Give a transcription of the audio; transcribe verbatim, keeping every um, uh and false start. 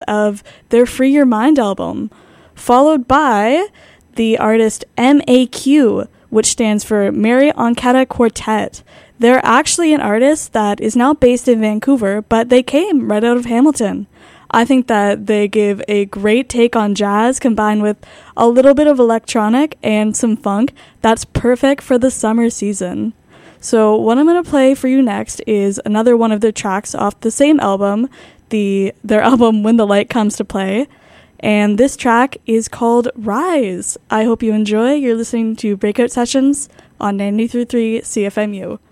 of their Free Your Mind album, followed by the artist M A Q, which stands for Mary Onkata Quartet. They're actually an artist that is now based in Vancouver, but they came right out of Hamilton. I think that they give a great take on jazz combined with a little bit of electronic and some funk that's perfect for the summer season. So what I'm going to play for you next is another one of their tracks off the same album, the their album When the Light Comes to Play. And this track is called Rise. I hope you enjoy. You're listening to Breakout Sessions on ninety-three point three C F M U.